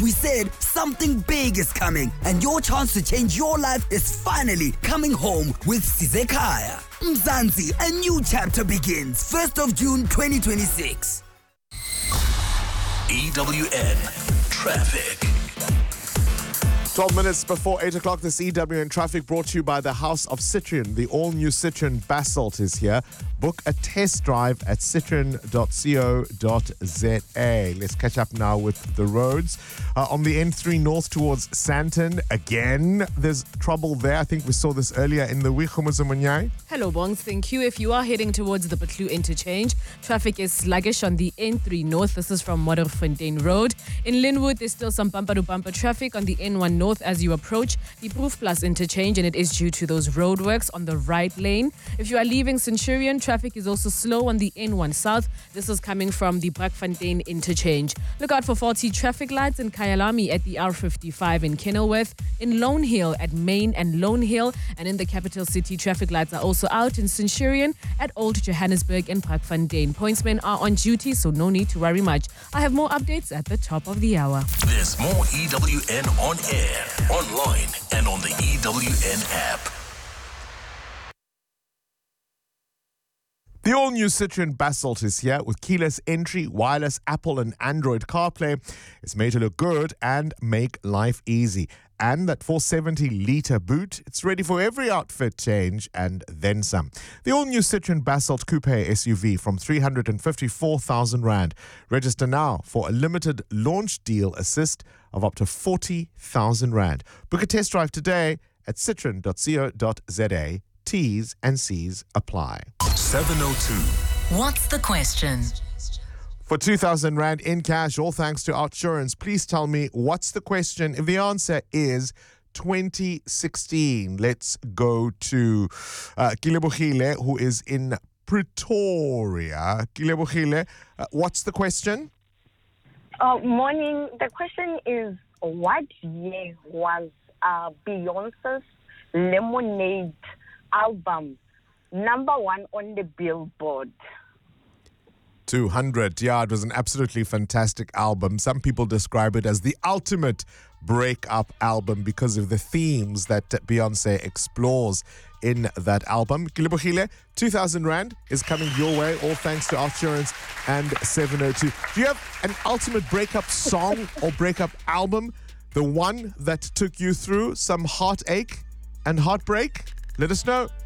we said something big is coming, and your chance to change your life is finally coming home with Sizekaya. Mzansi, a new chapter begins 1st of June 2026. EWN Traffic. 12 minutes before 8 o'clock, this EWN Traffic brought to you by the House of Citroen. The all-new Citroen Basalt is here. Book a test drive at citroen.co.za. Let's catch up now with the roads. On the N3 north towards Sandton, again, there's trouble there. I think we saw this earlier in the week. Hello, Bongs. Thank you. If you are heading towards the Butlu interchange, traffic is sluggish on the N3 north. This is from Modderfontein Road. In Linwood, there's still some bumper-to-bumper traffic on the N1 north as you approach the Proof Plus interchange, and it is due to those roadworks on the right lane. If you are leaving Centurion, traffic is also slow on the N1 south. This is coming from the Brakfontein interchange. Look out for faulty traffic lights in Kyalami at the R55 in Kenilworth, in Lone Hill at Main and Lone Hill, and in the capital city, traffic lights are also out in Centurion at Old Johannesburg and Brakfontein. Pointsmen are on duty, so no need to worry much. I have more updates at the top of the hour. There's more EWN on air, online, and on the EWN app. The all-new Citroen Basalt is here with keyless entry, wireless Apple and Android CarPlay. It's made to look good and make life easy. And that 470-litre boot, it's ready for every outfit change and then some. The all-new Citroen Basalt Coupe SUV from 354,000 Rand. Register now for a limited launch deal assist of up to 40,000 Rand. Book a test drive today at citroen.co.za. T's and C's apply. 702. What's the question? For 2,000 Rand in cash, all thanks to Outsurance. Please tell me, what's the question? If the answer is 2016, let's go to Kilebogile, who is in Pretoria. Kilebogile, what's the question? Morning. The question is, what year was Beyonce's Lemonade album #1 on the Billboard? 200. Yeah, it was an absolutely fantastic album. Some people describe it as the ultimate breakup album because of the themes that Beyonce explores in that album. Kilebogile, 2,000 Rand is coming your way, all thanks to Outsurance and 702. Do you have an ultimate breakup song or breakup album? The one that took you through some heartache and heartbreak? Let us know.